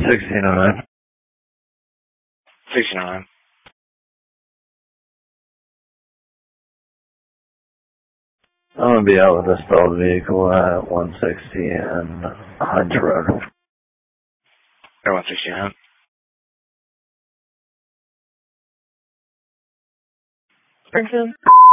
69. 69. I'm going to be out with a stalled vehicle at 160 and Hines Road. Or 169. Springfield.